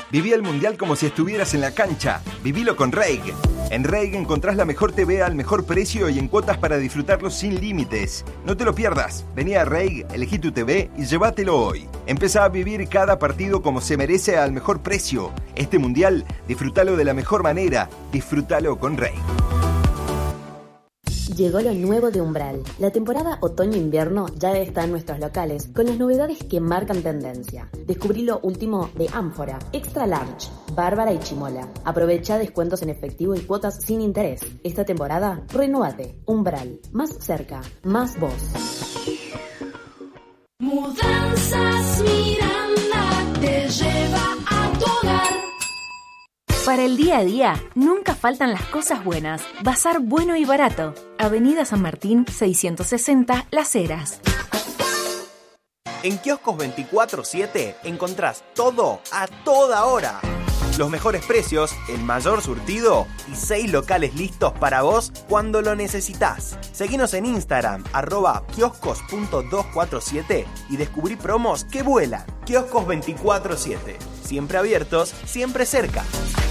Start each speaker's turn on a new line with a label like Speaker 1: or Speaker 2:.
Speaker 1: Viví el Mundial como si estuvieras en la cancha. Vivilo con Reig. En Reig encontrás la mejor TV al mejor precio y en cuotas para disfrutarlo sin límites. No te lo pierdas. Vení a Reig, elegí tu TV y llévatelo hoy. Empezá a vivir cada partido como se merece al mejor precio. Este Mundial, disfrútalo de la mejor manera. Disfrútalo con Reig.
Speaker 2: Llegó lo nuevo de Umbral. La temporada otoño-invierno ya está en nuestros locales con las novedades que marcan tendencia. Descubrí lo último de Ánfora, Extra Large, Bárbara y Chimola. Aprovecha descuentos en efectivo y cuotas sin interés. Esta temporada, renovate. Umbral. Más cerca, más vos.
Speaker 3: Mudanzas Miranda te lleva a tu hogar.
Speaker 4: Para el día a día, nunca faltan las cosas buenas. Bazar bueno y barato. Avenida San Martín, 660, Las Heras.
Speaker 5: En Kioscos 24/7 encontrás todo a toda hora. Los mejores precios, el mayor surtido y 6 locales listos para vos cuando lo necesitas. Seguinos en Instagram, @kioscos.247 y descubrí promos que vuelan. Kioscos 24/7. Siempre abiertos, siempre cerca.